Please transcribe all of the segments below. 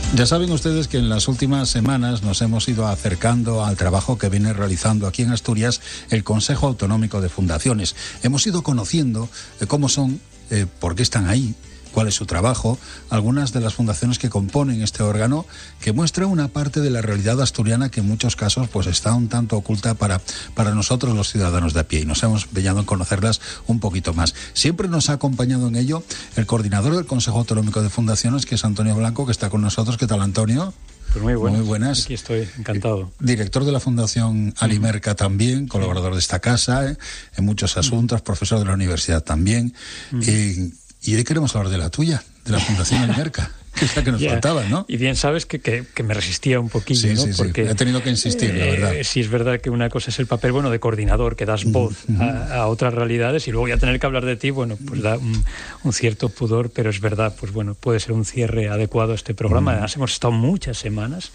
Ya saben ustedes que en las últimas semanas nos hemos ido acercando al trabajo que viene realizando aquí en Asturias el Consejo Autonómico de Fundaciones. Hemos ido conociendo cómo son, por qué están ahí, cuál es su trabajo, algunas de las fundaciones que componen este órgano, que muestra una parte de la realidad asturiana que en muchos casos pues está un tanto oculta para nosotros los ciudadanos de a pie, y nos hemos empeñado en conocerlas un poquito más. Siempre nos ha acompañado en ello el coordinador del Consejo Autonómico de Fundaciones, que es Antonio Blanco, que está con nosotros. ¿Qué tal, Antonio? Pues muy buenas. Muy buenas. Aquí estoy, encantado. Director de la Fundación Alimerca también, colaborador de esta casa en muchos asuntos, profesor de la universidad también. Y hoy queremos hablar de la tuya, de la Fundación Alimerca, que es la que nos faltaba, ¿no? Y bien sabes que me resistía un poquillo, ¿no? Sí, porque he tenido que insistir, la verdad. Sí, es verdad que una cosa es el papel, de coordinador, que das voz a otras realidades, y luego ya tener que hablar de ti, pues da un cierto pudor, pero es verdad, puede ser un cierre adecuado a este programa. Además, hemos estado muchas semanas,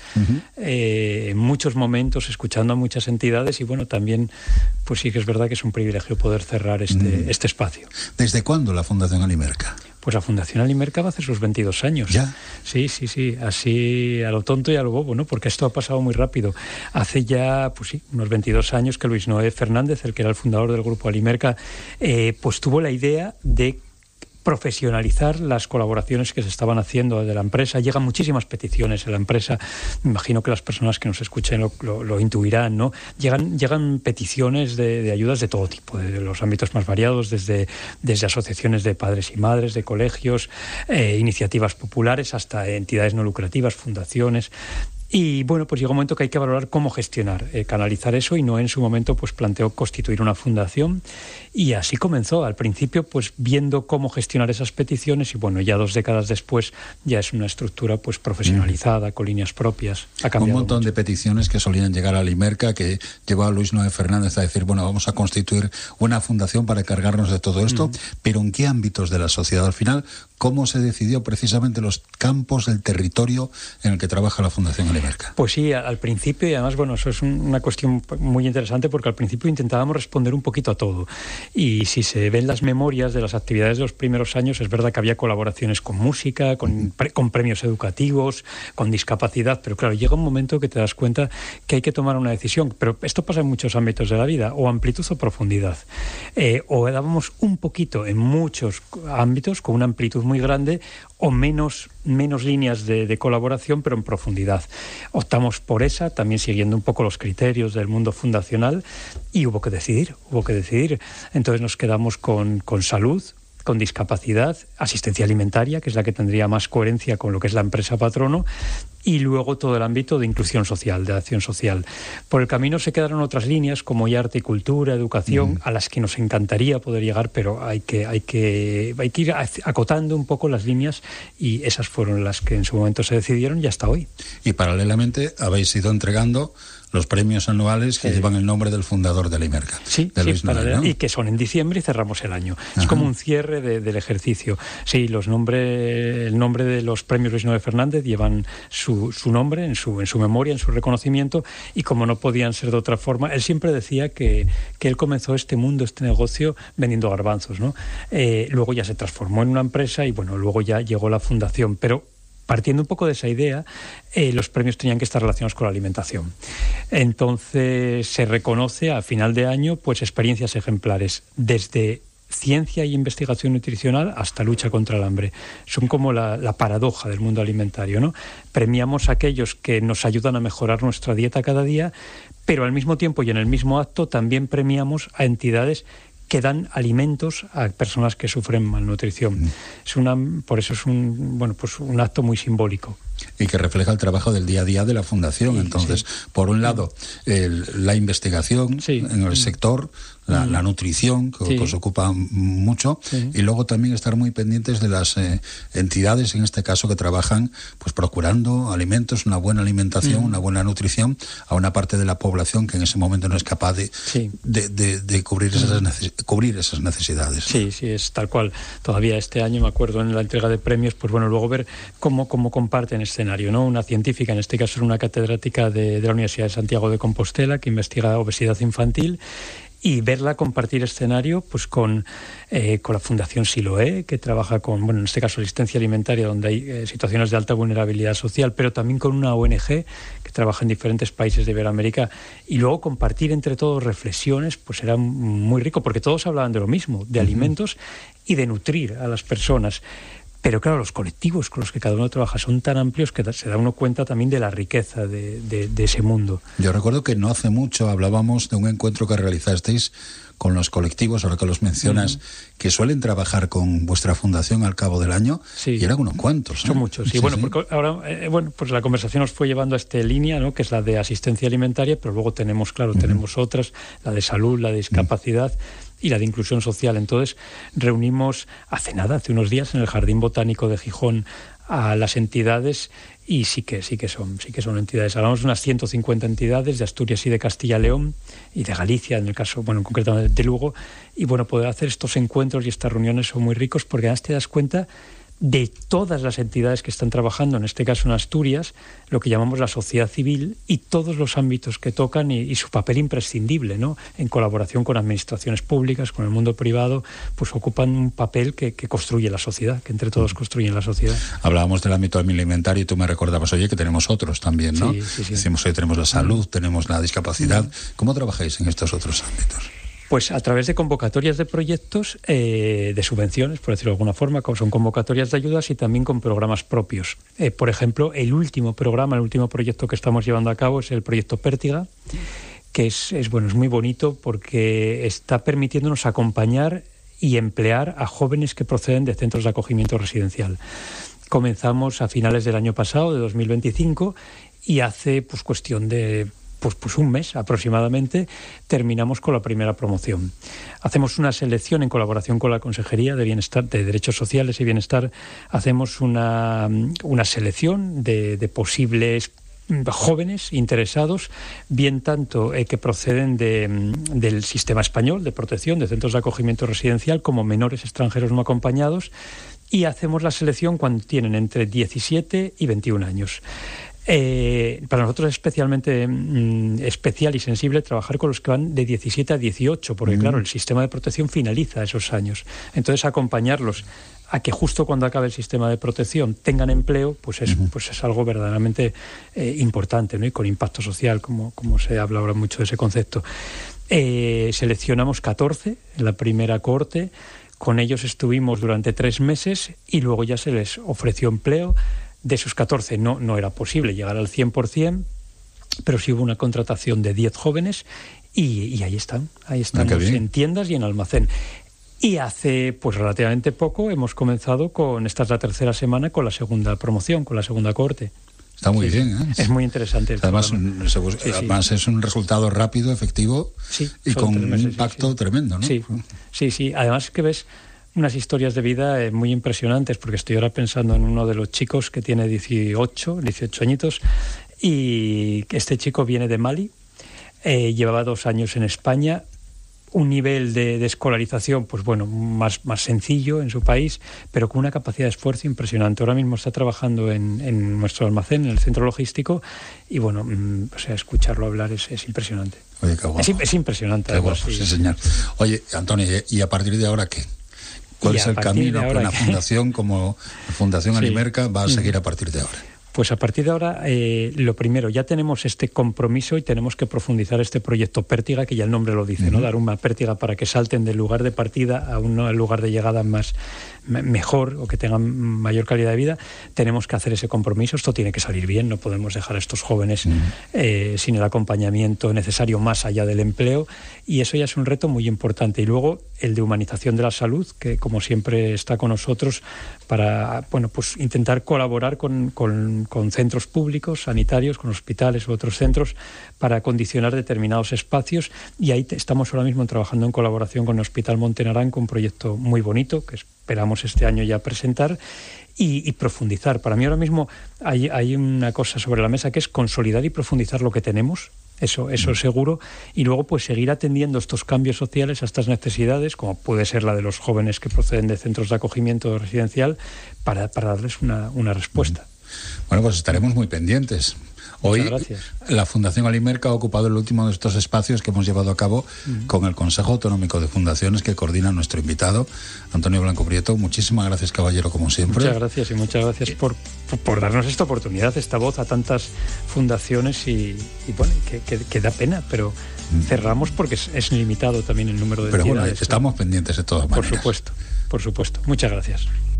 en muchos momentos, escuchando a muchas entidades, y también, pues sí que es verdad que es un privilegio poder cerrar este espacio. ¿Desde cuándo la Fundación Alimerca? Pues la Fundación Alimerca va a hacer sus 22 años. ¿Ya? Sí, así a lo tonto y a lo bobo, ¿no? Porque esto ha pasado muy rápido. Hace ya, unos 22 años que Luis Noé Fernández, el que era el fundador del Grupo Alimerca, tuvo la idea de profesionalizar las colaboraciones que se estaban haciendo de la empresa. Llegan muchísimas peticiones a la empresa, me imagino que las personas que nos escuchen lo intuirán, ¿no? Llegan peticiones de ayudas de todo tipo, de los ámbitos más variados, desde asociaciones de padres y madres, de colegios, iniciativas populares, hasta entidades no lucrativas, fundaciones. Y llega un momento que hay que valorar cómo gestionar, canalizar eso, y Noé en su momento planteó constituir una fundación, y así comenzó. Al principio viendo cómo gestionar esas peticiones, y ya 2 décadas después ya es una estructura profesionalizada, con líneas propias. Ha cambiado un montón mucho de peticiones que solían llegar a Alimerca, que llevó a Luis Noé Fernández a decir, vamos a constituir una fundación para encargarnos de todo esto, pero ¿en qué ámbitos de la sociedad? Al final, ¿cómo se decidió precisamente los campos del territorio en el que trabaja la Fundación Alimerca? Pues sí, al principio, y además, eso es una cuestión muy interesante, porque al principio intentábamos responder un poquito a todo. Y si se ven las memorias de las actividades de los primeros años, es verdad que había colaboraciones con música, con premios educativos, con discapacidad, pero claro, llega un momento que te das cuenta que hay que tomar una decisión. Pero esto pasa en muchos ámbitos de la vida, o amplitud o profundidad. O dábamos un poquito en muchos ámbitos, con una amplitud muy grande, o menos líneas de colaboración, pero en profundidad. Optamos por esa, también siguiendo un poco los criterios del mundo fundacional, y hubo que decidir. Entonces nos quedamos con salud, con discapacidad, asistencia alimentaria, que es la que tendría más coherencia con lo que es la empresa patrono, y luego todo el ámbito de inclusión social, de acción social. Por el camino se quedaron otras líneas como ya arte y cultura, educación, a las que nos encantaría poder llegar, pero hay que ir acotando un poco las líneas, y esas fueron las que en su momento se decidieron, y hasta hoy. Y paralelamente habéis ido entregando los premios anuales que llevan el nombre del fundador de Alimerca. Luis Noé, ¿no? Y que son en diciembre y cerramos el año. Es como un cierre del ejercicio. Sí, el nombre de los premios Luis Noé Fernández llevan su nombre en su memoria, en su reconocimiento, y como no podían ser de otra forma, él siempre decía que él comenzó este negocio vendiendo garbanzos, ¿no? Luego ya se transformó en una empresa, y luego ya llegó la fundación, pero partiendo un poco de esa idea, los premios tenían que estar relacionados con la alimentación. Entonces se reconoce a final de año experiencias ejemplares, desde ciencia y investigación nutricional hasta lucha contra el hambre. Son como la paradoja del mundo alimentario, ¿no? Premiamos a aquellos que nos ayudan a mejorar nuestra dieta cada día, pero al mismo tiempo y en el mismo acto también premiamos a entidades que dan alimentos a personas que sufren malnutrición. Por eso es un acto muy simbólico. Y que refleja el trabajo del día a día de la Fundación. Entonces, por un lado, la investigación en el sector, la nutrición, que os ocupa mucho, y luego también estar muy pendientes de las entidades, en este caso, que trabajan procurando alimentos, una buena alimentación, una buena nutrición a una parte de la población que en ese momento no es capaz de cubrir esas necesidades. Sí, es tal cual. Todavía este año, me acuerdo, en la entrega de premios, luego ver cómo comparten escenario, ¿no? Una científica, en este caso una catedrática de la Universidad de Santiago de Compostela, que investiga obesidad infantil, y verla compartir escenario pues con la Fundación Siloé, que trabaja con, bueno, en este caso, asistencia alimentaria, donde hay situaciones de alta vulnerabilidad social, pero también con una ONG que trabaja en diferentes países de Iberoamérica, y luego compartir entre todos reflexiones, pues era muy rico, porque todos hablaban de lo mismo, de alimentos y de nutrir a las personas. Pero claro, los colectivos con los que cada uno trabaja son tan amplios que se da uno cuenta también de la riqueza de ese mundo. Yo recuerdo que no hace mucho hablábamos de un encuentro que realizasteis con los colectivos, ahora que los mencionas, que suelen trabajar con vuestra fundación al cabo del año, sí, y eran unos cuantos. Son muchos, sí. Bueno, porque ahora, pues la conversación nos fue llevando a esta línea, ¿no?, que es la de asistencia alimentaria, pero luego tenemos, claro, tenemos otras, la de salud, la de discapacidad y la de inclusión social. Entonces, reunimos hace unos días, en el Jardín Botánico de Gijón, a las entidades, y sí que son entidades. Hablamos de unas 150 entidades de Asturias y de Castilla y León y de Galicia, en el caso, bueno, concretamente de Lugo. Y bueno, poder hacer estos encuentros y estas reuniones son muy ricos, porque además te das cuenta de todas las entidades que están trabajando, en este caso en Asturias, lo que llamamos la sociedad civil, y todos los ámbitos que tocan y su papel imprescindible, ¿no?, en colaboración con administraciones públicas, con el mundo privado, pues ocupan un papel que construye la sociedad, que entre todos construyen la sociedad. Hablábamos del ámbito alimentario y tú me recordabas, oye, que tenemos otros también, ¿no? Sí. Decimos que tenemos la salud, tenemos la discapacidad. ¿Cómo trabajáis en estos otros ámbitos? Pues a través de convocatorias de proyectos, de subvenciones, por decirlo de alguna forma, son convocatorias de ayudas, y también con programas propios. Por ejemplo, el último proyecto que estamos llevando a cabo es el proyecto Pértiga, que es muy bonito porque está permitiéndonos acompañar y emplear a jóvenes que proceden de centros de acogimiento residencial. Comenzamos a finales del año pasado, de 2025, y hace pues cuestión de un mes aproximadamente terminamos con la primera promoción. Hacemos una selección en colaboración con la Consejería de Bienestar, de Derechos Sociales y Bienestar. Hacemos una selección de posibles jóvenes interesados, bien tanto que proceden del sistema español de protección, de centros de acogimiento residencial, como menores extranjeros no acompañados, y hacemos la selección cuando tienen entre 17 y 21 años. Para nosotros es especialmente especial y sensible trabajar con los que van de 17 a 18, porque claro, el sistema de protección finaliza esos años. Entonces, acompañarlos a que justo cuando acabe el sistema de protección tengan empleo, pues es algo verdaderamente importante, ¿no?, y con impacto social, como se habla ahora mucho de ese concepto. Seleccionamos 14 en la primera cohorte. Con ellos estuvimos durante 3 meses y luego ya se les ofreció empleo. De esos 14 no era posible llegar al 100%, pero sí hubo una contratación de 10 jóvenes y ahí están en tiendas y en almacén. Y hace pues relativamente poco hemos comenzado esta es la tercera semana, con la segunda promoción, con la segunda cohorte. Está muy bien, ¿eh? Es muy interesante. Además es un resultado rápido, efectivo, y con un impacto tremendo, ¿no? Sí. Además que ves unas historias de vida muy impresionantes, porque estoy ahora pensando en uno de los chicos que tiene 18 añitos, y este chico viene de Mali, llevaba 2 años en España, un nivel de escolarización pues bueno, más sencillo en su país, pero con una capacidad de esfuerzo impresionante. Ahora mismo está trabajando en nuestro almacén, en el centro logístico, y bueno, escucharlo hablar es impresionante. Oye, qué guapo. Es impresionante. Qué guapo, sí, señor. Oye, Antonio, ¿y a partir de ahora qué? ¿Cuál es el camino que una fundación como Fundación Alimerca va a seguir a partir de ahora? Pues a partir de ahora, lo primero, ya tenemos este compromiso y tenemos que profundizar este proyecto Pértiga, que ya el nombre lo dice, ¿no? Dar una pértiga para que salten del lugar de partida a un lugar de llegada mejor, o que tengan mayor calidad de vida. Tenemos que hacer ese compromiso. Esto tiene que salir bien, no podemos dejar a estos jóvenes sin el acompañamiento necesario más allá del empleo, y eso ya es un reto muy importante. Y luego el de humanización de la salud, que como siempre está con nosotros para pues intentar colaborar con centros públicos, sanitarios, con hospitales u otros centros, para acondicionar determinados espacios, y ahí estamos ahora mismo trabajando en colaboración con el Hospital Monte Naranco, un proyecto muy bonito que esperamos este año ya presentar y profundizar. Para mí ahora mismo hay una cosa sobre la mesa, que es consolidar y profundizar lo que tenemos. Eso seguro, y luego pues seguir atendiendo estos cambios sociales, a estas necesidades, como puede ser la de los jóvenes que proceden de centros de acogimiento residencial, para darles una respuesta. Bueno, pues estaremos muy pendientes. Hoy la Fundación Alimerca ha ocupado el último de estos espacios que hemos llevado a cabo con el Consejo Autonómico de Fundaciones que coordina nuestro invitado, Antonio Blanco Prieto. Muchísimas gracias, caballero, como siempre. Muchas gracias y muchas gracias por darnos esta oportunidad, esta voz a tantas fundaciones y bueno, que da pena, pero cerramos porque es limitado también el número de entidades. Pero bueno, estamos pendientes de todas maneras. Por supuesto. Muchas gracias.